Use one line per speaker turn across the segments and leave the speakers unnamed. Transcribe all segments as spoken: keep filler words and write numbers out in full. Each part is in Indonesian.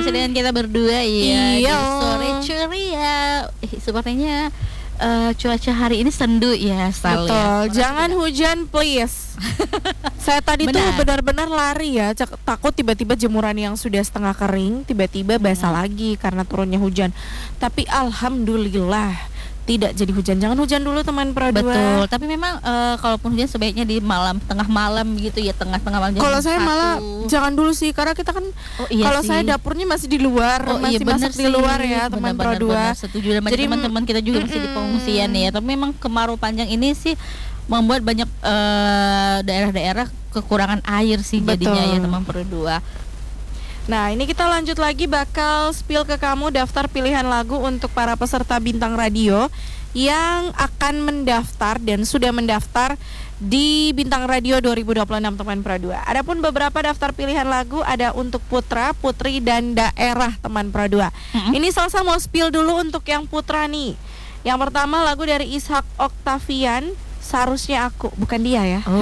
masih dengan kita berdua ya.
Iya.
Di sore ceria. Eh, sepertinya uh, cuaca hari ini sendu ya, Sal.
Betul.
Ya.
Jangan tidak. Hujan please. Saya tadi Benar. tuh benar-benar lari ya, Cak- takut tiba-tiba jemuran yang sudah setengah kering tiba-tiba basah hmm. lagi karena turunnya hujan. Tapi alhamdulillah tidak jadi hujan. Jangan hujan dulu teman Pro dua.
Betul. Tapi memang uh, kalaupun hujan sebaiknya di malam, tengah malam gitu ya, tengah-tengah malam.
Kalau saya satu. malah jangan dulu sih, karena kita kan oh, iya kalau saya dapurnya masih di luar, oh, masih iya, masak sih. di luar ya teman Pro dua.
Setuju dengan teman-teman kita juga masih di pengungsian ya. Tapi memang kemarau panjang ini sih membuat banyak uh, daerah-daerah kekurangan air sih jadinya. Betul. Ya teman Pro dua.
Nah, ini kita lanjut lagi, bakal spill ke kamu daftar pilihan lagu untuk para peserta Bintang Radio yang akan mendaftar dan sudah mendaftar di Bintang Radio dua ribu dua puluh enam teman Pro dua. Adapun beberapa daftar pilihan lagu ada untuk putra, putri dan daerah teman Pro dua. Mm-hmm. Ini Salsa mau spill dulu untuk yang putra nih. Yang pertama lagu dari Ishak Octavian, Seharusnya Aku, bukan dia ya.
Oh.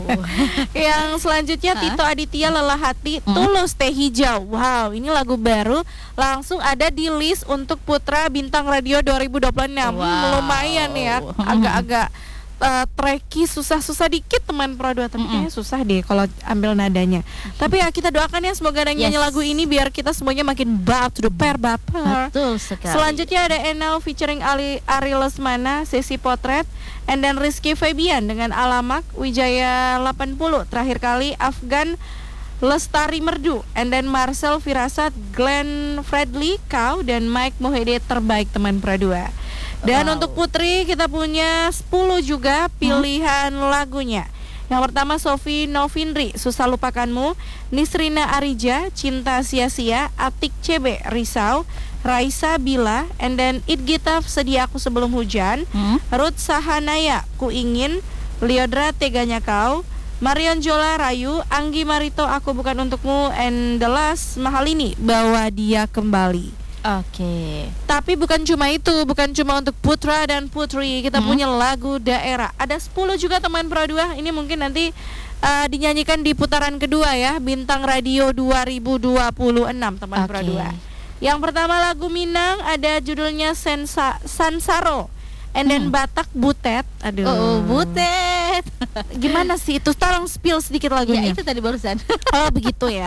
Yang selanjutnya Tito Aditya, Lelah Hati, hmm? Tulus Teh Hijau. Wow, ini lagu baru langsung ada di list untuk Putra Bintang Radio dua ribu dua puluh enam. Wow. Lumayan ya, agak-agak uh, tricky, susah-susah dikit teman Pro dua, tapi kayaknya susah deh kalau ambil nadanya. Tapi ya kita doakan ya semoga ada yang nyanyi yes. lagu ini biar kita semuanya makin bap to the pair baper.
Betul sekali.
Selanjutnya ada Enel featuring Ali Ari Lesmana, Sesi Potret. And then Rizky Febian dengan Alamak, Wijaya delapan puluh, terakhir kali Afgan Lestari Merdu. And then Marcel Firasat, Glenn Fredly, Kau, dan Mike Mohede Terbaik teman Pro dua. Dan wow. untuk putri kita punya sepuluh juga pilihan hmm? lagunya. Yang pertama Sofi Novindri, Susah Lupakanmu, Nisrina Arija, Cinta Sia-sia, Atik C B, Risau, Raisa Bila, and then It Gitaf, Sedia Aku Sebelum Hujan, hmm? Ruth Sahanaya, Ku Ingin, Liodra, Teganya Kau, Marion Jola, Rayu, Anggi Marito, Aku Bukan Untukmu, and the last Mahalini, Bawa Dia Kembali.
Oke. Okay.
Tapi bukan cuma itu, bukan cuma untuk putra dan putri, kita hmm? punya lagu daerah. Ada sepuluh juga teman Pro dua. Ini mungkin nanti uh, dinyanyikan di putaran kedua ya, Bintang Radio dua ribu dua puluh enam teman okay. Pro dua. Yang pertama lagu Minang, ada judulnya Sensa, Sansaro. And then hmm. Batak Butet. Aduh.
Oh, Butet.
Gimana sih itu? Tolong spill sedikit lagunya.
Ya, itu tadi barusan.
Oh, begitu ya.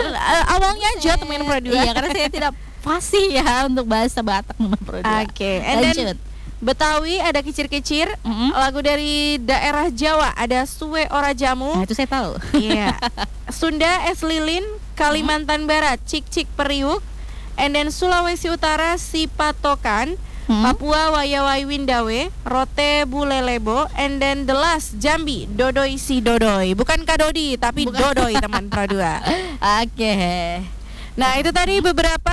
Awalnya aja teman Pro dua.
Iya, karena saya tidak fasih ya untuk bahasa Batak teman Pro dua.
Oke. Okay. And then Betawi ada Kicir-Kicir, mm-hmm. lagu dari daerah Jawa ada Suwe Ora Jamu.
Nah, itu saya tahu.
Iya. Sunda Es Lilin, Kalimantan mm-hmm. Barat Cik Cik Periuk, and then Sulawesi Utara Si Patokan, mm-hmm. Papua Wayawai Windawe, Rote Bulelebo, and then the last Jambi Dodoi Si Dodoi. Bukan Kadodi tapi Bukan. Dodoi teman Pro dua.
Oke. Okay.
Nah, itu tadi beberapa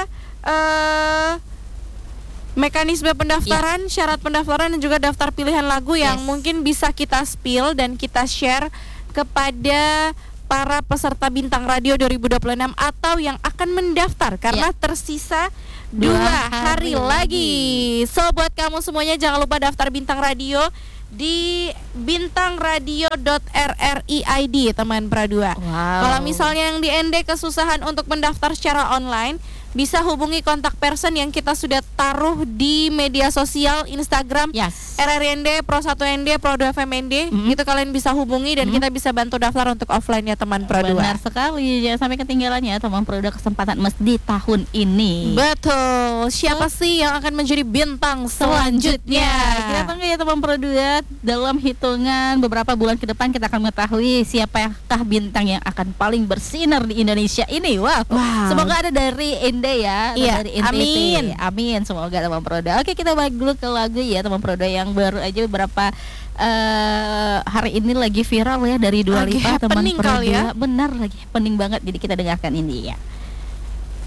uh, mekanisme pendaftaran, yeah. syarat pendaftaran dan juga daftar pilihan lagu yang yes. mungkin bisa kita spill dan kita share kepada para peserta Bintang Radio dua ribu dua puluh enam atau yang akan mendaftar karena yeah. tersisa dua, dua hari, hari lagi. So buat kamu semuanya jangan lupa daftar Bintang Radio di bintang radio dot r r i i d teman Pro dua.
Wow.
Kalau misalnya yang di N D kesusahan untuk mendaftar secara online, bisa hubungi kontak person yang kita sudah taruh di media sosial Instagram
yes.
R R N D, Pro satu N D, Pro dua F M N D. Mm-hmm. Itu kalian bisa hubungi dan mm-hmm. kita bisa bantu daftar untuk offline ya teman Pro dua.
Benar sekali, jangan sampai ketinggalannya teman Pro dua kesempatan emas di tahun ini.
Betul. Siapa oh. sih yang akan menjadi bintang selanjutnya?
Kita tunggu ya teman Pro dua. Dalam hitungan beberapa bulan ke depan kita akan mengetahui siapakah bintang yang akan paling bersinar di Indonesia ini. Wow. wow. Semoga ada dari N D ya,
iya.
dari N T T.
Amin.
Amin. Semoga teman Pro dua. Oke, kita balik dulu ke lagu ya teman Pro dua yang baru aja beberapa uh, hari ini lagi viral ya dari Dua Lipa teman Pro dua.
Ya?
Benar lagi, pening banget. Jadi kita dengarkan ini ya.